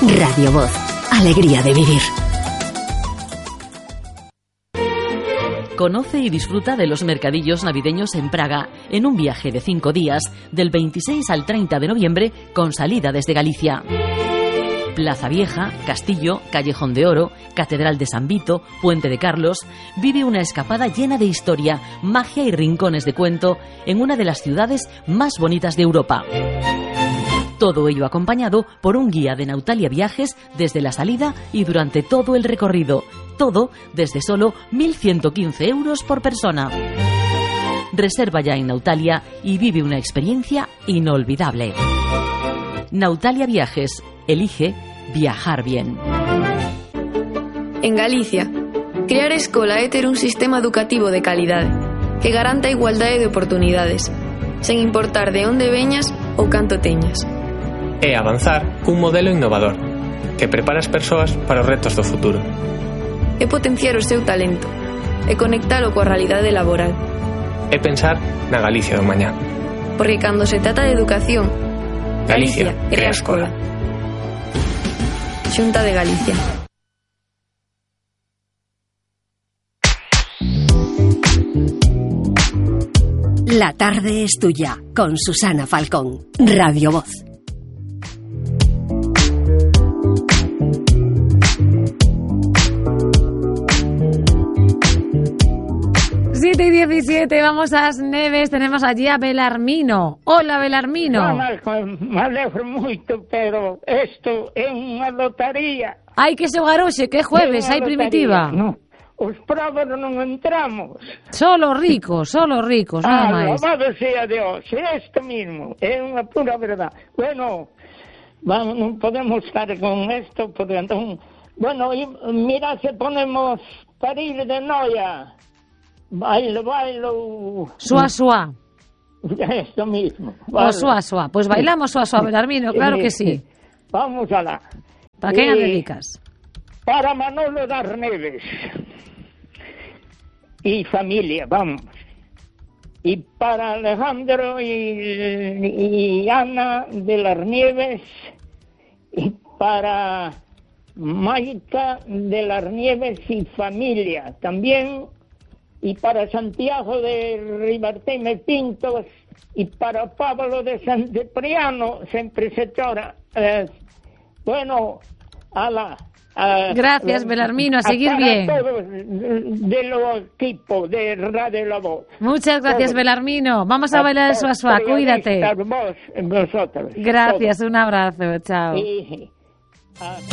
Radio Voz. Alegría de vivir. Conoce y disfruta de los mercadillos navideños en Praga en un viaje de 5 días, del 26 al 30 de noviembre, con salida desde Galicia. Plaza Vieja, Castillo, Callejón de Oro, Catedral de San Vito, Puente de Carlos. Vive una escapada llena de historia, magia y rincones de cuento en una de las ciudades más bonitas de Europa. Todo ello acompañado por un guía de Nautalia Viajes desde la salida y durante todo el recorrido. Todo desde solo 1.115 euros por persona. Reserva ya en Nautalia y vive una experiencia inolvidable. Nautalia Viajes. Elige viajar bien. En Galicia, crear escola é ter un sistema educativo de calidade que garanta a igualdade de oportunidades, sen importar de onde veñas ou canto teñas. É avanzar cun modelo innovador que prepara as persoas para os retos do futuro. É potenciar o seu talento e conectalo coa realidade laboral. É pensar na Galicia do mañá. Porque cando se trata de educación, Galicia crea escola. Xunta de Galicia. La tarde es tuya, con Susana Falcón. Radio Voz. Y 17, vamos a las Neves, tenemos allí a Belarmino. Hola, Belarmino. Me alegro moito, pero isto é unha lotaría. Hai que xogar hoxe, que é jueves, hai primitiva. No, os probos non entramos. Solo ricos, nada máis. Alabado sea Dios, isto mismo, é unha pura verdad. Bueno, vamos, non podemos estar con isto, porque entón... Bueno, mira se ponemos para ir de noia. Bailo. Suá. Esto mismo. O suá. Pues bailamos suá, Belarmino, claro que sí. Vamos alá. ¿Para qué la dedicas? Para Manolo das Neves. Y familia, vamos. Y para Alejandro y Ana de las Nieves. Y para Maika de las Nieves y familia. También... Y para Santiago de Ribarteme Pintos y para Pablo de San Cipriano, siempre se chora. Bueno, gracias, Belarmino, a seguir bien. Todos de los equipos de Radio La Voz. Muchas gracias, todos. Belarmino. Vamos a bailar el suá, cuídate. Vosotros. Gracias, todos. Un abrazo, chao.